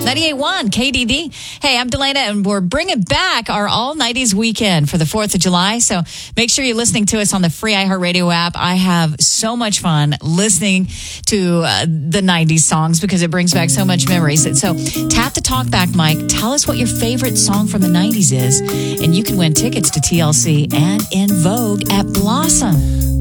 98.1 KDD. Hey, I'm Delana, and we're bringing back our all-90s weekend for the 4th of July. So make sure you're listening to us on the free iHeartRadio app. I have so much fun listening to the 90s songs because it brings back so much memories. So tap the talkback mic. Tell us what your favorite song from the 90s is, and you can win tickets to TLC and In Vogue at Blossom.